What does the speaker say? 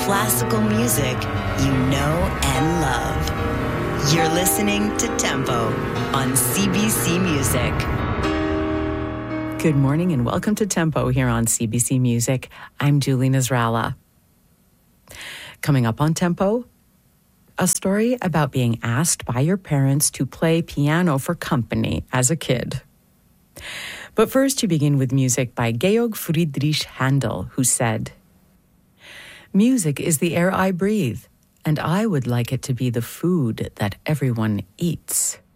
classical music you know and love. You're listening to Tempo on CBC Music. Good morning and welcome to Tempo here on CBC Music. I'm Julie Nasrallah. Coming up on Tempo, a story about being asked by your parents to play piano for company as a kid. But first, you begin with music by Georg Friedrich Handel, who said, "Music is the air I breathe, and I would like it to be the food that everyone eats."